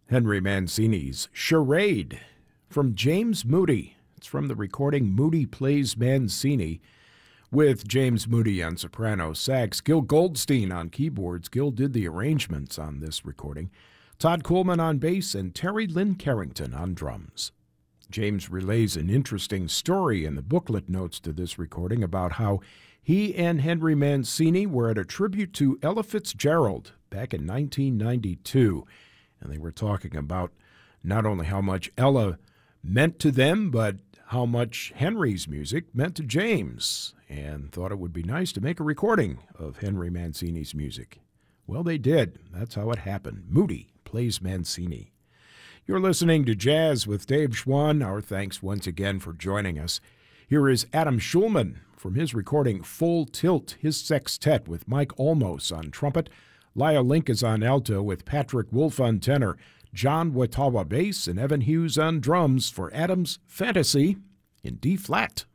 Henry Mancini's Charade from James Moody. It's from the recording Moody Plays Mancini, with James Moody on soprano sax, Gil Goldstein on keyboards. Gil did the arrangements on this recording. Todd Coleman on bass and Terry Lynn Carrington on drums. James relays an interesting story in the booklet notes to this recording about how he and Henry Mancini were at a tribute to Ella Fitzgerald back in 1992. And they were talking about not only how much Ella meant to them, but how much Henry's music meant to James, and thought it would be nice to make a recording of Henry Mancini's music. Well, they did. That's how it happened. Moody Plays Mancini. You're listening to Jazz with Dave Schwann. Our thanks once again for joining us. Here is Adam Schulman from his recording Full Tilt, his sextet with Mike Olmos on trumpet. Lyle Link is on alto with Patrick Wolf on tenor, John Watawa bass, and Evan Hughes on drums for Adam's Fantasy in D-flat.